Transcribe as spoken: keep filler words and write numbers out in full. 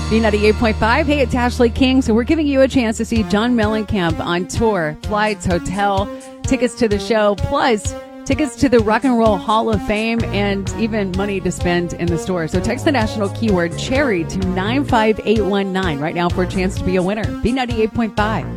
B ninety-eight point five. Hey, it's Ashley King. So we're giving you a chance to see John Mellencamp on tour, flights, hotel, tickets to the show, plus tickets to the Rock and Roll Hall of Fame, and even money to spend in the store. So text the national keyword cherry to nine five eight one nine right now for a chance to be a winner. B ninety-eight point five.